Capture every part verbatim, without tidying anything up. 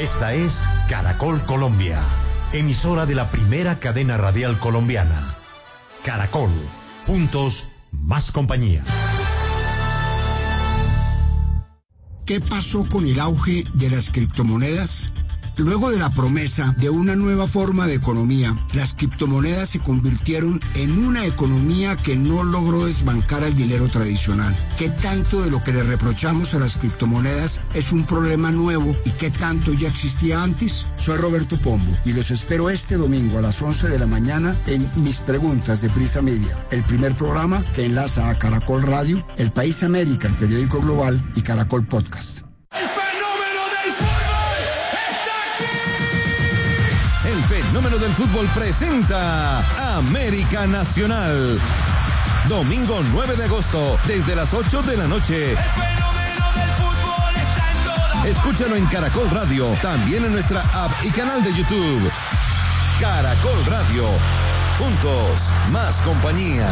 Esta es Caracol Colombia, emisora de la primera cadena radial colombiana. Caracol, juntos, más compañía. ¿Qué pasó con el auge de las criptomonedas? Luego de la promesa de una nueva forma de economía, las criptomonedas se convirtieron en una economía que no logró desbancar al dinero tradicional. ¿Qué tanto de lo que le reprochamos a las criptomonedas es un problema nuevo y qué tanto ya existía antes? Soy Roberto Pombo y los espero este domingo a las once de la mañana en Mis Preguntas de Prisa Media, el primer programa que enlaza a Caracol Radio, El País América, el periódico global y Caracol Podcast. El fenómeno del fútbol presenta América Nacional. Domingo nueve de agosto, desde las ocho de la noche. El fenómeno del fútbol está en todas. Escúchalo en Caracol Radio, también en nuestra app y canal de YouTube. Caracol Radio, juntos, más compañía.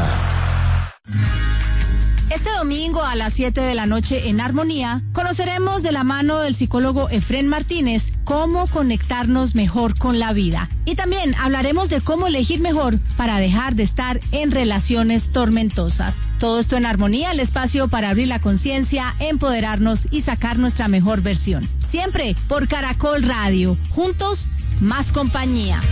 Este domingo a las siete de la noche en Armonía, conoceremos de la mano del psicólogo Efrén Martínez cómo conectarnos mejor con la vida. Y también hablaremos de cómo elegir mejor para dejar de estar en relaciones tormentosas. Todo esto en Armonía, el espacio para abrir la conciencia, empoderarnos y sacar nuestra mejor versión. Siempre por Caracol Radio. Juntos, más compañía.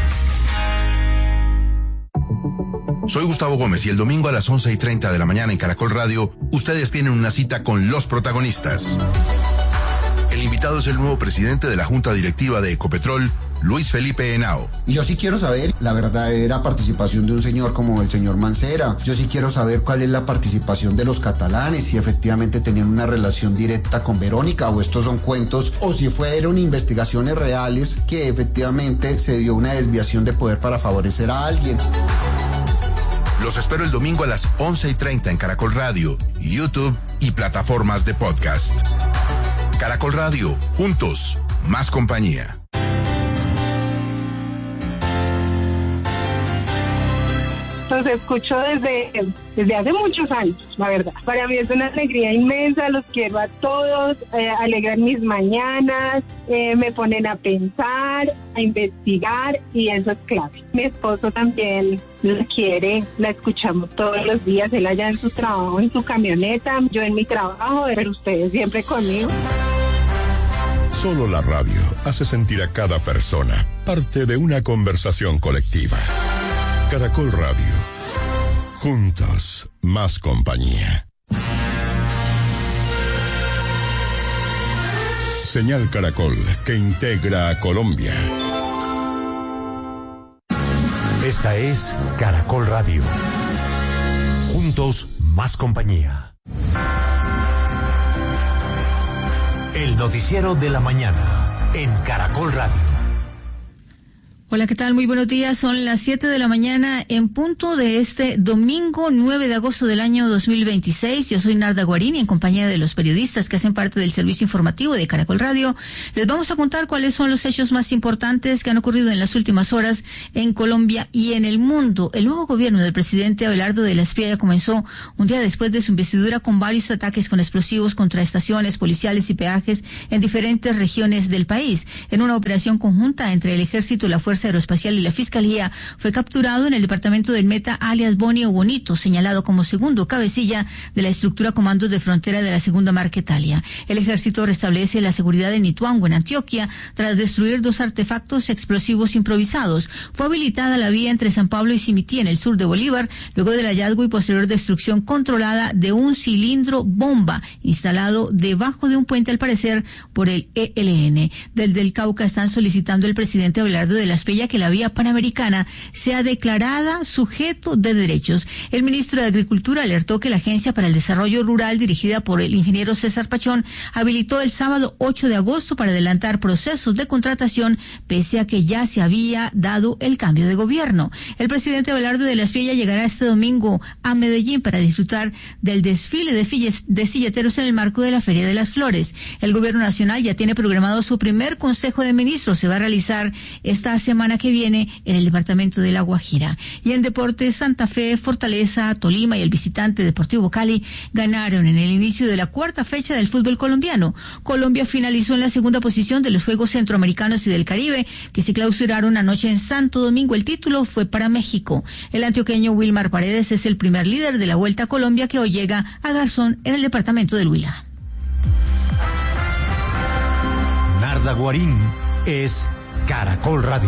Soy Gustavo Gómez y el domingo a las once y treinta de la mañana en Caracol Radio, ustedes tienen una cita con los protagonistas. El invitado es el nuevo presidente de la Junta Directiva de Ecopetrol, Luis Felipe Henao. Yo sí quiero saber la verdadera participación de un señor como el señor Mancera. Yo sí quiero saber cuál es la participación de los catalanes, si efectivamente tenían una relación directa con Verónica o estos son cuentos, o si fueron investigaciones reales que efectivamente se dio una desviación de poder para favorecer a alguien. Los espero el domingo a las once y treinta en Caracol Radio, YouTube y plataformas de podcast. Caracol Radio, juntos, más compañía. Los escucho desde, desde hace muchos años, la verdad. Para mí es una alegría inmensa, los quiero a todos, eh, alegran mis mañanas, eh, me ponen a pensar, a investigar y eso es clave. Mi esposo también la quiere, la escuchamos todos los días, él allá en su trabajo, en su camioneta, yo en mi trabajo, pero ustedes siempre conmigo. Solo la radio hace sentir a cada persona parte de una conversación colectiva. Caracol Radio. Juntos, más compañía. Señal Caracol, que integra a Colombia. Esta es Caracol Radio. Juntos, más compañía. El noticiero de la mañana en Caracol Radio. Hola, ¿qué tal? Muy buenos días. Son las siete de la mañana en punto de este domingo nueve de agosto del año dos mil veintiséis. Yo soy Narda Guarini, en compañía de los periodistas que hacen parte del servicio informativo de Caracol Radio. Les vamos a contar cuáles son los hechos más importantes que han ocurrido en las últimas horas en Colombia y en el mundo. El nuevo gobierno del presidente Abelardo de la Espriella comenzó un día después de su investidura con varios ataques con explosivos contra estaciones policiales y peajes en diferentes regiones del país. En una operación conjunta entre el Ejército y la Fuerza Aeroespacial y la Fiscalía, fue capturado en el departamento del Meta alias Bonio Bonito, señalado como segundo cabecilla de la estructura Comandos de Frontera de la Segunda Marquetalia. El ejército restablece la seguridad en Ituango, en Antioquia, tras destruir dos artefactos explosivos improvisados. Fue habilitada la vía entre San Pablo y Simití, en el sur de Bolívar, luego del hallazgo y posterior destrucción controlada de un cilindro bomba instalado debajo de un puente, al parecer por el E L N. Desde el Cauca están solicitando al presidente Abelardo de la Espriella que la vía panamericana sea declarada sujeto de derechos. El ministro de Agricultura alertó que la Agencia para el Desarrollo Rural, dirigida por el ingeniero César Pachón, habilitó el sábado ocho de agosto para adelantar procesos de contratación, pese a que ya se había dado el cambio de gobierno. El presidente Abelardo de la Espriella llegará este domingo a Medellín para disfrutar del desfile de, filles, de silleteros en el marco de la Feria de las Flores. El gobierno nacional ya tiene programado su primer Consejo de Ministros. Se va a realizar esta semana semana que viene en el departamento de La Guajira. Y en deportes, Santa Fe, Fortaleza, Tolima y el visitante Deportivo Cali ganaron en el inicio de la cuarta fecha del fútbol colombiano. Colombia finalizó en la segunda posición de los Juegos Centroamericanos y del Caribe, que se clausuraron anoche en Santo Domingo. El título fue para México. El antioqueño Wilmar Paredes es el primer líder de la Vuelta a Colombia, que hoy llega a Garzón en el departamento del Huila. Narda Guarín es Caracol Radio.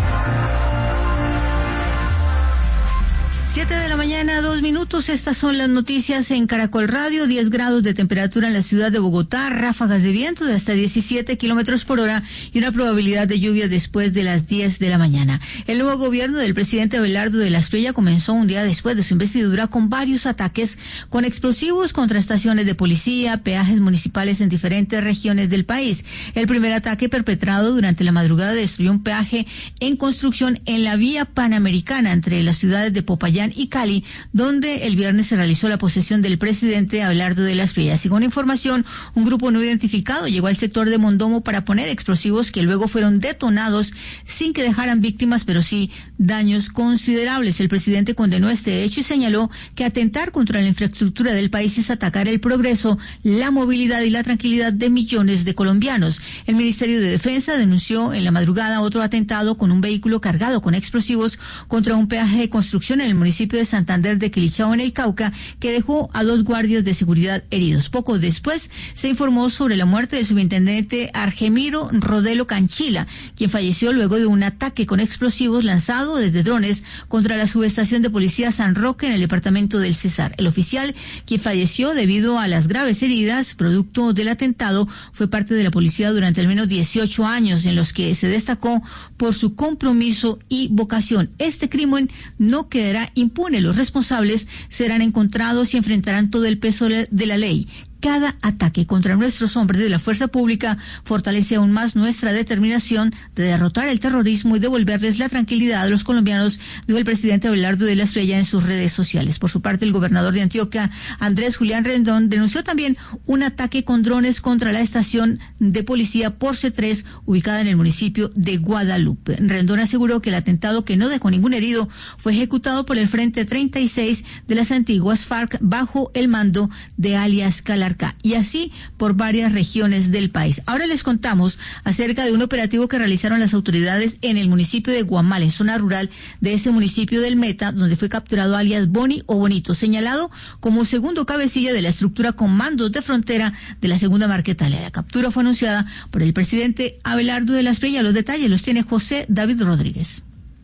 Siete de la mañana, dos minutos. Estas son las noticias en Caracol Radio. diez grados de temperatura en la ciudad de Bogotá, ráfagas de viento de hasta diecisiete kilómetros por hora y una probabilidad de lluvia después de las diez de la mañana. El nuevo gobierno del presidente Abelardo de la Espriella comenzó un día después de su investidura con varios ataques con explosivos contra estaciones de policía, peajes municipales en diferentes regiones del país. El primer ataque, perpetrado durante la madrugada, destruyó un peaje en construcción en la vía panamericana entre las ciudades de Popayán y Cali, donde el viernes se realizó la posesión del presidente Abelardo de la Espriella. Según información, un grupo no identificado llegó al sector de Mondomo para poner explosivos que luego fueron detonados sin que dejaran víctimas, pero sí daños considerables. El presidente condenó este hecho y señaló que atentar contra la infraestructura del país es atacar el progreso, la movilidad y la tranquilidad de millones de colombianos. El Ministerio de Defensa denunció en la madrugada otro atentado con un vehículo cargado con explosivos contra un peaje de construcción en el municipio de Santander de Quilichao, en el Cauca, que dejó a dos guardias de seguridad heridos. Poco después se informó sobre la muerte del subintendente Argemiro Rodelo Canchila, quien falleció luego de un ataque con explosivos lanzado desde drones contra la subestación de policía San Roque en el departamento del Cesar. El oficial, quien falleció debido a las graves heridas producto del atentado, fue parte de la policía durante al menos dieciocho años, en los que se destacó por su compromiso y vocación. Este crimen no quedará impune. Los responsables serán encontrados y enfrentarán todo el peso de la ley. Cada ataque contra nuestros hombres de la fuerza pública fortalece aún más nuestra determinación de derrotar el terrorismo y devolverles la tranquilidad a los colombianos, dijo el presidente Abelardo de la Espriella en sus redes sociales. Por su parte, el gobernador de Antioquia, Andrés Julián Rendón, denunció también un ataque con drones contra la estación de policía Porce tres, ubicada en el municipio de Guadalupe. Rendón aseguró que el atentado, que no dejó ningún herido, fue ejecutado por el Frente treinta y seis de las antiguas FARC bajo el mando de alias Calarca, y así por varias regiones del país. Ahora les contamos acerca de un operativo que realizaron las autoridades en el municipio de Guamal, en zona rural de ese municipio del Meta, donde fue capturado alias Boni o Bonito, señalado como segundo cabecilla de la estructura Comandos de Frontera de la segunda Marquetalia. La captura fue anunciada por el presidente Abelardo de la Espriella. Los detalles los tiene José David Rodríguez.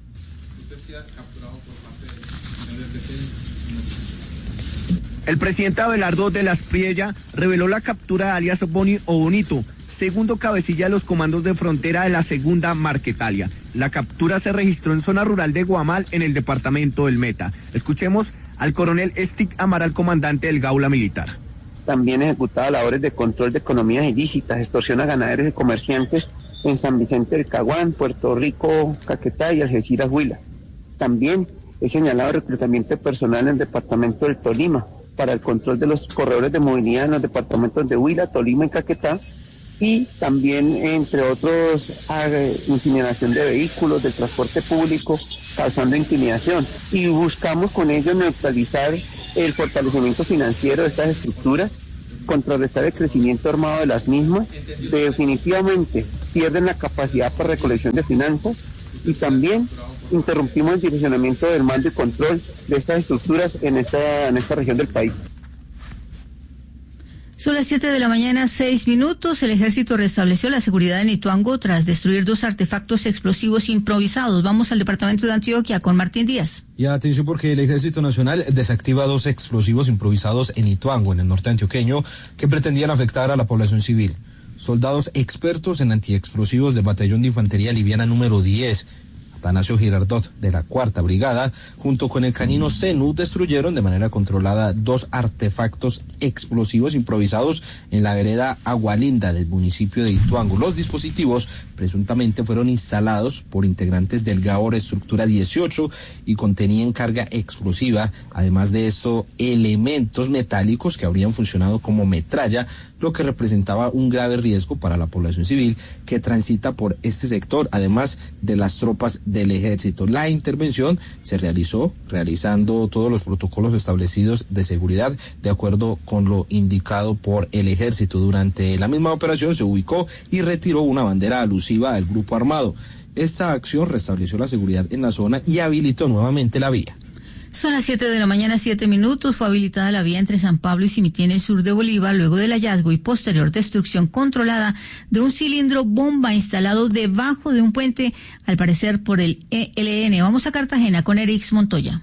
El presidente Abelardo de la Espriella reveló la captura de alias Boni o Bonito, segundo cabecilla de los comandos de frontera de la segunda Marquetalia. La captura se registró en zona rural de Guamal, en el departamento del Meta. Escuchemos al coronel Estic Amaral, comandante del Gaula Militar. También ejecutaba labores de control de economías ilícitas, extorsión a ganaderos y comerciantes en San Vicente del Caguán, Puerto Rico, Caquetá y Algeciras, Huila. También he señalado reclutamiento de personal en el departamento del Tolima para el control de los corredores de movilidad en los departamentos de Huila, Tolima y Caquetá, y también, entre otros, intimidación de vehículos, de transporte público, causando intimidación. Y buscamos con ello neutralizar el fortalecimiento financiero de estas estructuras, contrarrestar el crecimiento armado de las mismas. Definitivamente pierden la capacidad para recolección de finanzas, y también interrumpimos el direccionamiento del mando y control de estas estructuras en esta, en esta región del país. Son las siete de la mañana, seis minutos. El ejército restableció la seguridad en Ituango tras destruir dos artefactos explosivos improvisados. Vamos al departamento de Antioquia con Martín Díaz. Y atención, porque el Ejército Nacional desactiva dos explosivos improvisados en Ituango, en el norte antioqueño, que pretendían afectar a la población civil. Soldados expertos en antiexplosivos del Batallón de Infantería Liviana número diez, Atanasio Girardot, de la cuarta Brigada, junto con el canino Senu, destruyeron de manera controlada dos artefactos explosivos improvisados en la vereda Agualinda del municipio de Ituango. Los dispositivos presuntamente fueron instalados por integrantes del GAOR Estructura dieciocho y contenían carga explosiva. Además de eso, elementos metálicos que habrían funcionado como metralla, lo que representaba un grave riesgo para la población civil que transita por este sector, además de las tropas del ejército. La intervención se realizó realizando todos los protocolos establecidos de seguridad de acuerdo con lo indicado por el ejército. Durante la misma operación se ubicó y retiró una bandera alusiva al grupo armado. Esta acción restableció la seguridad en la zona y habilitó nuevamente la vía. Son las siete de la mañana, siete minutos. Fue habilitada la vía entre San Pablo y Simití en el sur de Bolívar luego del hallazgo y posterior destrucción controlada de un cilindro bomba instalado debajo de un puente, al parecer por el E L N. Vamos a Cartagena con Erix Montoya.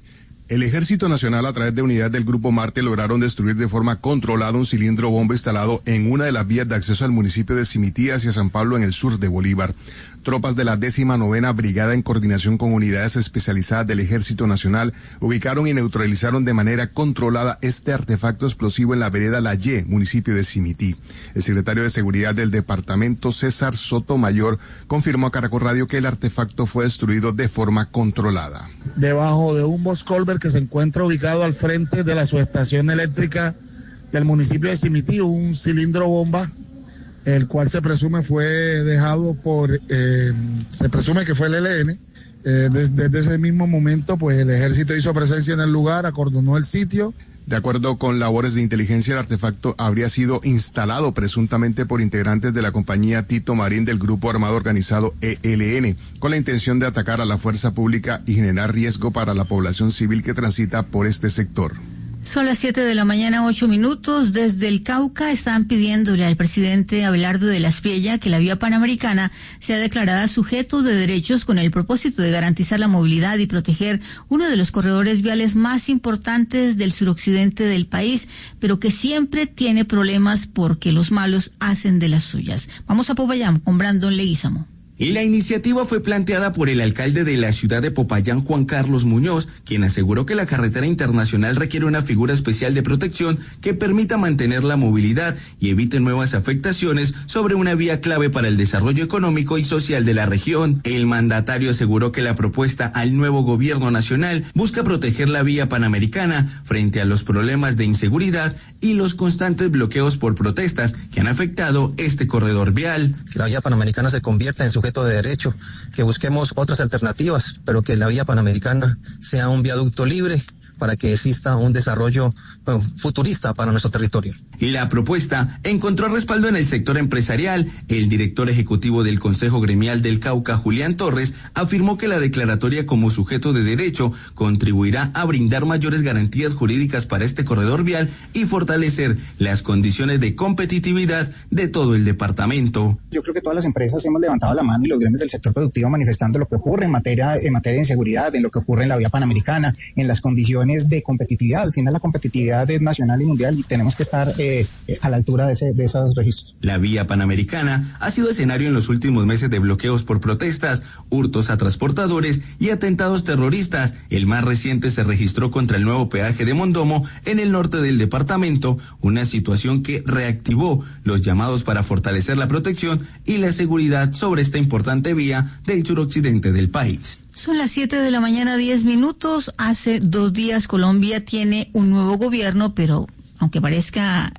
El Ejército Nacional, a través de unidades del Grupo Marte, lograron destruir de forma controlada un cilindro bomba instalado en una de las vías de acceso al municipio de Simití hacia San Pablo en el sur de Bolívar. Tropas de la décima novena Brigada, en coordinación con unidades especializadas del Ejército Nacional, ubicaron y neutralizaron de manera controlada este artefacto explosivo en la vereda La Ye, municipio de Simití. El secretario de Seguridad del departamento, César Sotomayor, confirmó a Caracol Radio que el artefacto fue destruido de forma controlada. Debajo de un Boscolver que se encuentra ubicado al frente de la subestación eléctrica del municipio de Simití, un cilindro bomba, el cual se presume fue dejado por, eh, se presume que fue el E L N. Eh, desde, desde ese mismo momento, pues el ejército hizo presencia en el lugar, acordonó el sitio. De acuerdo con labores de inteligencia, el artefacto habría sido instalado presuntamente por integrantes de la compañía Tito Marín del grupo armado organizado E L N, con la intención de atacar a la fuerza pública y generar riesgo para la población civil que transita por este sector. Son las siete de la mañana, ocho minutos. Desde el Cauca están pidiéndole al presidente Abelardo de la Espriella que la vía panamericana sea declarada sujeto de derechos con el propósito de garantizar la movilidad y proteger uno de los corredores viales más importantes del suroccidente del país, pero que siempre tiene problemas porque los malos hacen de las suyas. Vamos a Popayán con Brandon Leguízamo. La iniciativa fue planteada por el alcalde de la ciudad de Popayán, Juan Carlos Muñoz, quien aseguró que la carretera internacional requiere una figura especial de protección que permita mantener la movilidad y evite nuevas afectaciones sobre una vía clave para el desarrollo económico y social de la región. El mandatario aseguró que la propuesta al nuevo gobierno nacional busca proteger la vía panamericana frente a los problemas de inseguridad y los constantes bloqueos por protestas que han afectado este corredor vial. La vía panamericana se convierta en sujeto de derecho, que busquemos otras alternativas, pero que la vía panamericana sea un viaducto libre para que exista un desarrollo bueno, futurista para nuestro territorio. La propuesta encontró respaldo en el sector empresarial. El director ejecutivo del Consejo Gremial del Cauca, Julián Torres, afirmó que la declaratoria como sujeto de derecho contribuirá a brindar mayores garantías jurídicas para este corredor vial y fortalecer las condiciones de competitividad de todo el departamento. Yo creo que todas las empresas hemos levantado la mano y los gremios del sector productivo manifestando lo que ocurre en materia, en materia de inseguridad, en lo que ocurre en la vía panamericana, en las condiciones de competitividad. Al final la competitividad es nacional y mundial y tenemos que estar eh, a la altura de, ese, de esos registros. La vía panamericana ha sido escenario en los últimos meses de bloqueos por protestas, hurtos a transportadores y atentados terroristas. El más reciente se registró contra el nuevo peaje de Mondomo en el norte del departamento, una situación que reactivó los llamados para fortalecer la protección y la seguridad sobre esta importante vía del suroccidente del país. Son las siete de la mañana, diez minutos. Hace dos días Colombia tiene un nuevo gobierno, pero aunque parezca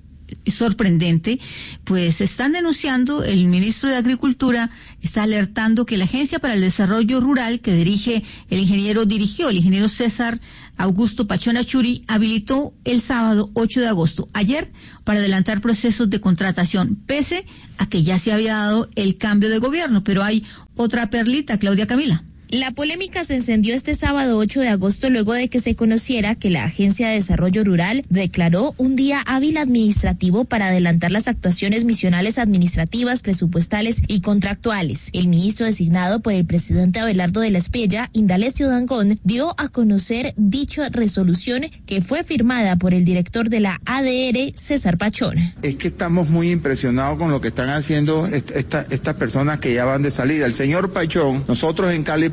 sorprendente, pues están denunciando, el ministro de Agricultura está alertando que la Agencia para el Desarrollo Rural que dirige el ingeniero, dirigió el ingeniero César Augusto Pachón Achuri, habilitó el sábado ocho de agosto, ayer, para adelantar procesos de contratación, pese a que ya se había dado el cambio de gobierno. Pero hay otra perlita, Claudia Camila. La polémica se encendió este sábado ocho de agosto luego de que se conociera que la Agencia de Desarrollo Rural declaró un día hábil administrativo para adelantar las actuaciones misionales administrativas, presupuestales y contractuales. El ministro designado por el presidente Abelardo de la Espriella, Indalecio Dangond, dio a conocer dicha resolución que fue firmada por el director de la A D R, César Pachón. Es que estamos muy impresionados con lo que están haciendo estas esta personas que ya van de salida. El señor Pachón, nosotros en Cali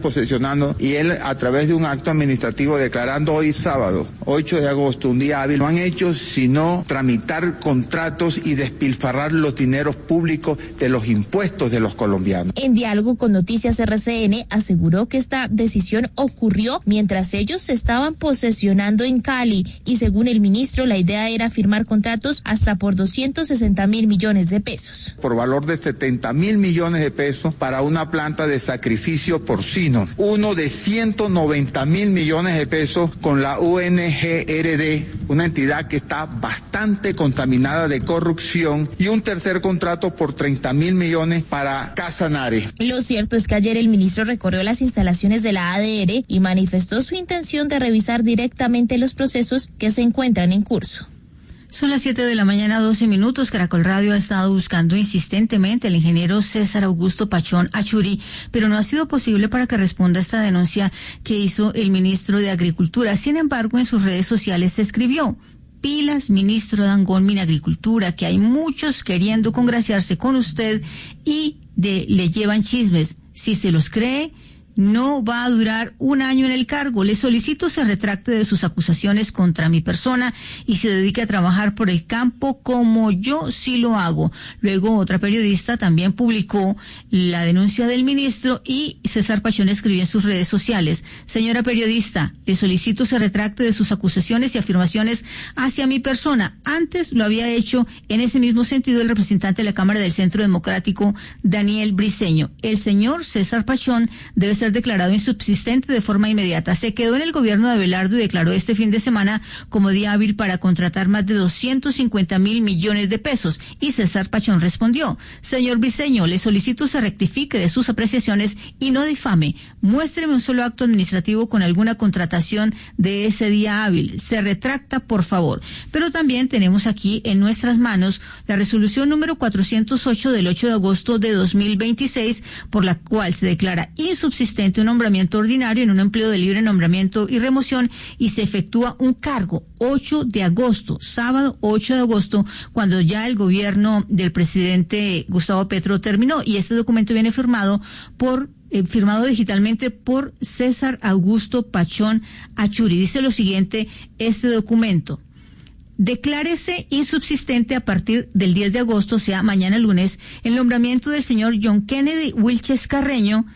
posesionando y él a través de un acto administrativo declarando hoy sábado, ocho de agosto, un día hábil, no han hecho sino tramitar contratos y despilfarrar los dineros públicos de los impuestos de los colombianos. En diálogo con Noticias R C N aseguró que esta decisión ocurrió mientras ellos se estaban posesionando en Cali y según el ministro la idea era firmar contratos hasta por doscientos sesenta mil millones de pesos. Por valor de setenta mil millones de pesos para una planta de sacrificio porcino, uno de ciento noventa mil millones de pesos con la U N G R D, una entidad que está bastante contaminada de corrupción, y un tercer contrato por treinta mil millones para Casanare. Lo cierto es que ayer el ministro recorrió las instalaciones de la A D R y manifestó su intención de revisar directamente los procesos que se encuentran en curso. Son las siete de la mañana, doce minutos. Caracol Radio ha estado buscando insistentemente al ingeniero César Augusto Pachón Achuri, pero no ha sido posible para que responda a esta denuncia que hizo el ministro de Agricultura. Sin embargo, en sus redes sociales se escribió: pilas, ministro Dangond, Minagricultura, que hay muchos queriendo congraciarse con usted y de, le llevan chismes. Si se los cree, no va a durar un año en el cargo. Le solicito se retracte de sus acusaciones contra mi persona y se dedique a trabajar por el campo como yo sí lo hago. Luego otra periodista también publicó la denuncia del ministro y César Pachón escribió en sus redes sociales: señora periodista, le solicito se retracte de sus acusaciones y afirmaciones hacia mi persona. Antes lo había hecho en ese mismo sentido el representante de la Cámara del Centro Democrático, Daniel Briceño. El señor César Pachón debe ser declarado insubsistente de forma inmediata. Se quedó en el gobierno de Abelardo y declaró este fin de semana como día hábil para contratar más de doscientos cincuenta mil millones de pesos. Y César Pachón respondió: señor Briceño, le solicito se rectifique de sus apreciaciones y no difame. Muéstreme un solo acto administrativo con alguna contratación de ese día hábil. Se retracta, por favor. Pero también tenemos aquí en nuestras manos la resolución número cuatrocientos ocho del ocho de agosto de dos mil veintiséis, por la cual se declara insubsistente un nombramiento ordinario en un empleo de libre nombramiento y remoción y se efectúa un cargo. Ocho de agosto, sábado ocho de agosto, cuando ya el gobierno del presidente Gustavo Petro terminó, y este documento viene firmado por eh, firmado digitalmente por César Augusto Pachón Achuri. Dice lo siguiente este documento: declárese insubsistente a partir del diez de agosto, o sea, mañana lunes, el nombramiento del señor John Kennedy Wilches Carreño,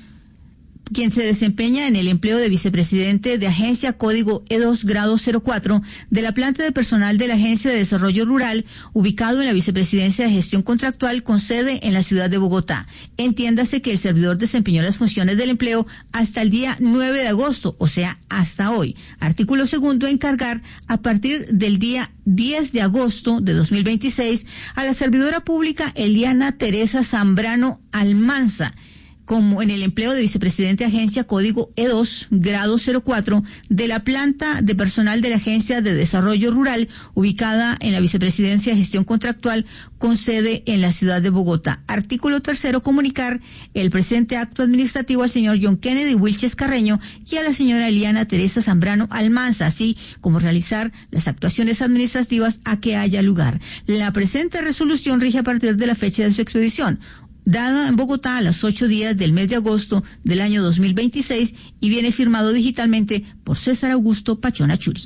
quien se desempeña en el empleo de vicepresidente de Agencia Código E dos grado cero cuatro de la planta de personal de la Agencia de Desarrollo Rural, ubicado en la Vicepresidencia de Gestión Contractual con sede en la ciudad de Bogotá. Entiéndase que el servidor desempeñó las funciones del empleo hasta el día nueve de agosto, o sea, hasta hoy. Artículo segundo, encargar a partir del día diez de agosto de dos mil veintiséis a la servidora pública Eliana Teresa Zambrano Almanza, como en el empleo de vicepresidente de Agencia Código E dos grado cero cuatro de la planta de personal de la Agencia de Desarrollo Rural, ubicada en la Vicepresidencia de Gestión Contractual con sede en la ciudad de Bogotá. Artículo tercero, comunicar el presente acto administrativo al señor John Kennedy Wilches Carreño y a la señora Eliana Teresa Zambrano Almanza, así como realizar las actuaciones administrativas a que haya lugar. La presente resolución rige a partir de la fecha de su expedición, dada en Bogotá a los ocho días del mes de agosto del año dos mil veintiséis, y viene firmado digitalmente por César Augusto Pachón Achuri.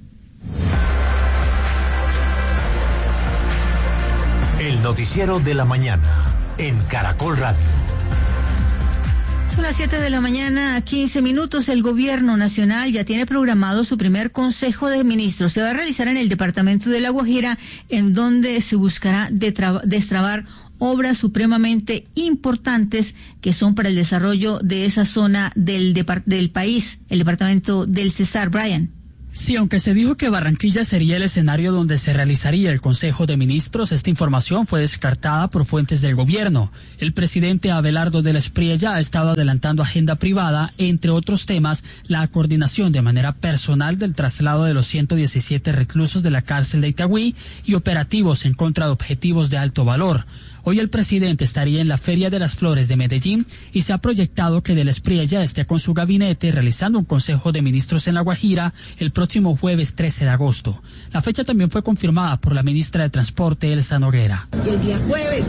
El noticiero de la mañana en Caracol Radio. Son las siete de la mañana, quince minutos. El gobierno nacional ya tiene programado su primer consejo de ministros. Se va a realizar en el departamento de La Guajira, en donde se buscará destrabar obras supremamente importantes que son para el desarrollo de esa zona del, depart- del país, el departamento del Cesar. Brian. Sí, aunque se dijo que Barranquilla sería el escenario donde se realizaría el Consejo de Ministros, esta información fue descartada por fuentes del gobierno. El presidente Abelardo de la Espriella ha estado adelantando agenda privada, entre otros temas, la coordinación de manera personal del traslado de los ciento diecisiete reclusos de la cárcel de Itagüí y operativos en contra de objetivos de alto valor. Hoy el presidente estaría en la Feria de las Flores de Medellín y se ha proyectado que de la Espriella esté con su gabinete realizando un Consejo de Ministros en La Guajira el próximo jueves trece de agosto. La fecha también fue confirmada por la ministra de Transporte, Elsa Noguera. El día jueves